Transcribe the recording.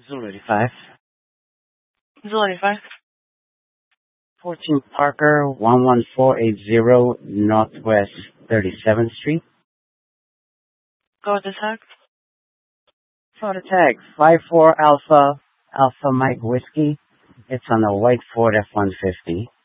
Zulu 85. Zulu 85. 14 Parker, 11480 Northwest 37th Street. Go with the tag. For the tag, 54 Alpha Mike Whiskey. It's on a white Ford F-150.